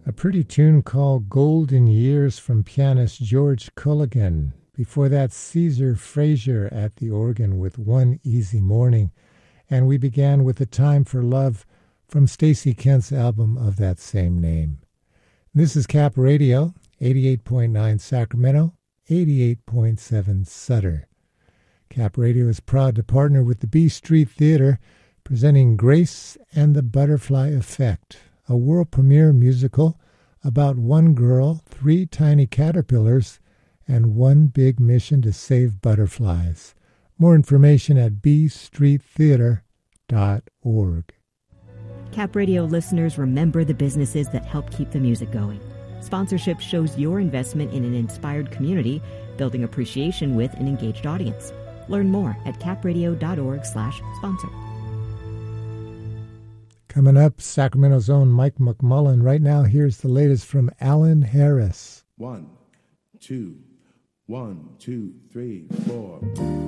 A pretty tune called Golden Years from pianist George Culligan. Before that, Caesar Frazier at the organ with One Easy Morning. And we began with A Time for Love from Stacey Kent's album of that same name. This is Cap Radio, 88.9 Sacramento, 88.7 Sutter. Cap Radio is proud to partner with the B Street Theater, presenting Grace and the Butterfly Effect, a world premiere musical about one girl, three tiny caterpillars, and one big mission to save butterflies. More information at bstreettheater.org. Cap Radio listeners, remember the businesses that help keep the music going. Sponsorship shows your investment in an inspired community, building appreciation with an engaged audience. Learn more at capradio.org/sponsor. Coming up, Sacramento's own Mike McMullen. Right now, here's the latest from Alan Harris. 1, 2, 1, 2, 3, 4.